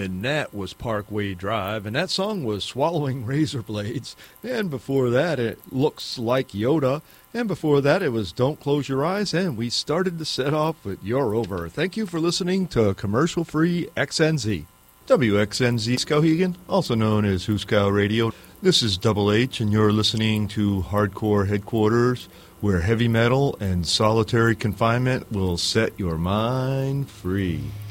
And that was Parkway Drive, and that song was Swallowing Razor Blades. And before that, it Looks Like Yoda. And before that, it was Don't Close Your Eyes, and we started the set off with You're Over. Thank you for listening to commercial-free XNZ. WXNZ Skowhegan, also known as Huskow Radio. This is Double H, and you're listening to Hardcore Headquarters, where heavy metal and solitary confinement will set your mind free.